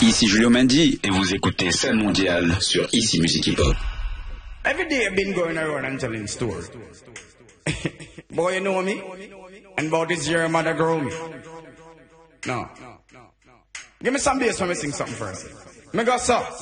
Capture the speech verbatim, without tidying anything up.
Ici Julio Mendy et vous écoutez Scène Mondiale sur Ici Musique Hip Hop. Every day I've been going around and telling stories. Boy, you know me? And about this year, mother grow me. No. Give me some bass when we sing something first. Me go, so.